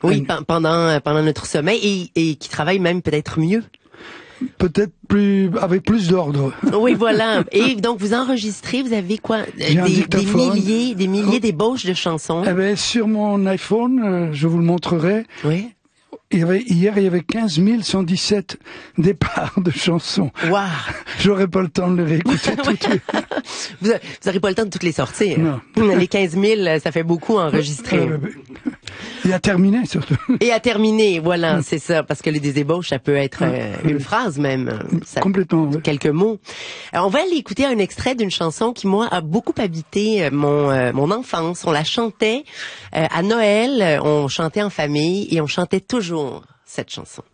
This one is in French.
Oui, pendant notre sommeil et qui travaille même peut-être mieux. Peut-être avec plus d'ordre. Oui, voilà. Et donc, vous enregistrez, vous avez quoi? Des milliers d'ébauches de chansons. Eh ben, sur mon iPhone, je vous le montrerai. Oui. Hier, il y avait 15 117 départs de chansons. Waouh! J'aurais pas le temps de les réécouter tout de suite. Vous n'aurez pas le temps de toutes les sortir. Non. Les 15 000, ça fait beaucoup à enregistrer. Et à terminer, surtout. Et à terminer, voilà, c'est ça. Parce que les ébauches, ça peut être une phrase même. Complètement, oui. Quelques mots. Alors, on va aller écouter un extrait d'une chanson qui, moi, a beaucoup habité mon enfance. On la chantait à Noël, on chantait en famille et on chantait toujours cette chanson.